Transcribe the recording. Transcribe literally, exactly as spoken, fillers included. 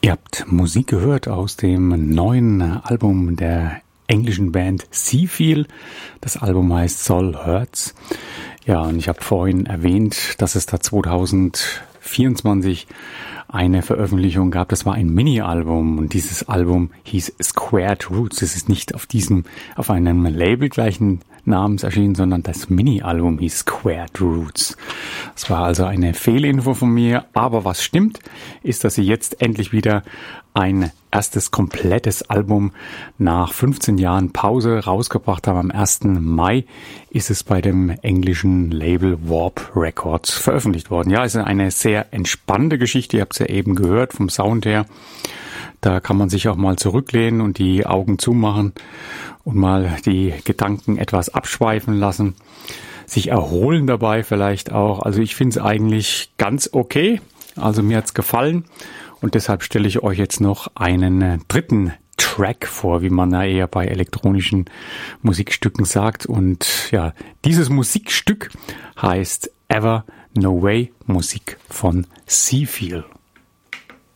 Ihr habt Musik gehört aus dem neuen Album der englischen Band Seafeel. Das Album heißt Sol Hurts. Ja, und ich habe vorhin erwähnt, dass es da zwanzig vierundzwanzig eine Veröffentlichung gab. Das war ein Mini-Album und dieses Album hieß Squared Roots. Es ist nicht auf diesem, auf einem Label gleichen Namens erschienen, sondern das Mini-Album hieß Squared Roots. Das war also eine Fehlinfo von mir, aber was stimmt, ist, dass sie jetzt endlich wieder ein erstes komplettes Album nach fünfzehn Jahren Pause rausgebracht haben. Am ersten Mai ist es bei dem englischen Label Warp Records veröffentlicht worden. Ja, es ist eine sehr entspannte Geschichte. Ihr habt es ja eben gehört vom Sound her. Da kann man sich auch mal zurücklehnen und die Augen zumachen und mal die Gedanken etwas abschweifen lassen. Sich erholen dabei vielleicht auch. Also ich finde es eigentlich ganz okay. Also mir hat's gefallen. Und deshalb stelle ich euch jetzt noch einen dritten Track vor, wie man da eher bei elektronischen Musikstücken sagt. Und ja, dieses Musikstück heißt Ever No Way, Musik von Seafeel.